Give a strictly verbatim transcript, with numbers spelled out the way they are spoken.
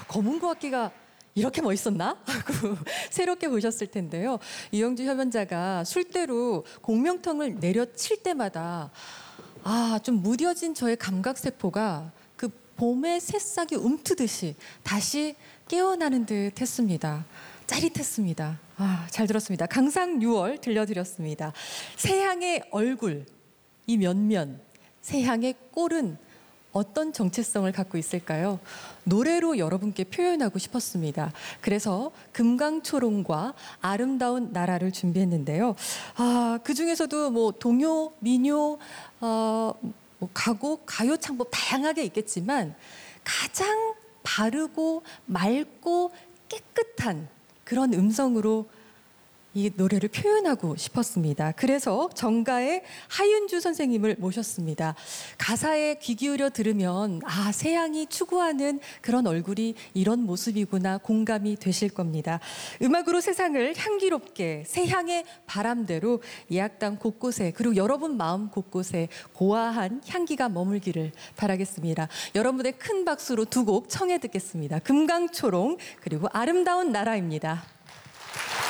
검은고 악기가 이렇게 멋있었나? 하고 새롭게 보셨을 텐데요. 이영주 협연자가 술대로 공명통을 내려칠 때마다 아, 좀 무뎌진 저의 감각세포가 그 봄의 새싹이 움트듯이 다시 깨어나는 듯 했습니다. 짜릿했습니다. 아, 잘 들었습니다. 강상 유월 들려드렸습니다. 새향의 얼굴, 이 면면, 새향의 꼴은 어떤 정체성을 갖고 있을까요? 노래로 여러분께 표현하고 싶었습니다. 그래서 금강초롱과 아름다운 나라를 준비했는데요. 아, 그 중에서도 뭐 동요, 민요, 어, 뭐 가곡, 가요 창법 다양하게 있겠지만 가장 바르고 맑고 깨끗한 그런 음성으로 이 노래를 표현하고 싶었습니다. 그래서 정가의 하윤주 선생님을 모셨습니다. 가사에 귀 기울여 들으면 아, 새향이 추구하는 그런 얼굴이 이런 모습이구나 공감이 되실 겁니다. 음악으로 세상을 향기롭게 새향의 바람대로 예약당 곳곳에 그리고 여러분 마음 곳곳에 고와한 향기가 머물기를 바라겠습니다. 여러분의 큰 박수로 두 곡 청해 듣겠습니다. 금강초롱 그리고 아름다운 나라입니다.